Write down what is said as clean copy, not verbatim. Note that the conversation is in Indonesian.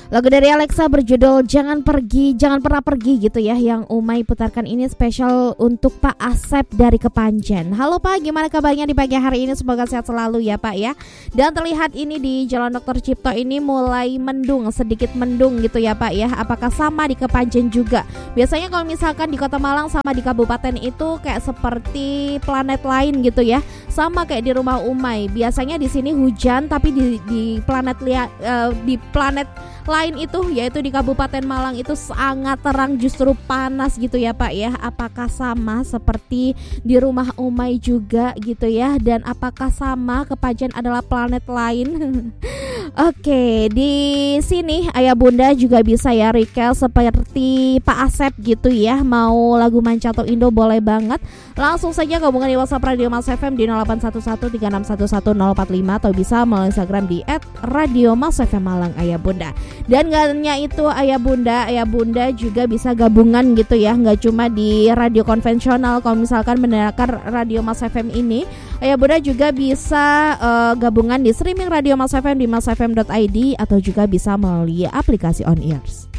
Lagu dari Alexa berjudul Jangan Pergi, Jangan Pernah Pergi gitu ya, yang Umay putarkan ini spesial untuk Pak Asep dari Kepanjen. Halo Pak, gimana kabarnya di pagi hari ini? Semoga sehat selalu ya Pak ya. Dan terlihat ini di Jalan Dr. Cipto ini mulai mendung, sedikit mendung gitu ya Pak ya. Apakah sama di Kepanjen juga? Biasanya kalau misalkan di Kota Malang sama di kabupaten itu kayak seperti planet lain gitu ya. Sama kayak di rumah Umay. Biasanya di sini hujan, tapi di planet lain itu yaitu di Kabupaten Malang itu sangat terang, justru panas gitu ya Pak ya. Apakah sama seperti di rumah Umay juga gitu ya? Dan apakah sama Kepanjen adalah planet lain? Oke, di sini Ayah Bunda juga bisa ya request seperti Pak Asep gitu ya. Mau lagu Mancato Indo boleh banget. Langsung saja hubungan di WhatsApp Radio Mas FM di 081136111045 atau bisa melalui Instagram di @radiomasfmmalang Ayah Bunda. Dan gak hanya itu Ayah Bunda juga bisa gabungan gitu ya, nggak cuma di radio konvensional. Kalau misalkan mendengarkan Radio Mas FM ini, Ayah Bunda juga bisa gabungan di streaming Radio Mas FM di masfm.id atau juga bisa melalui aplikasi On Ears.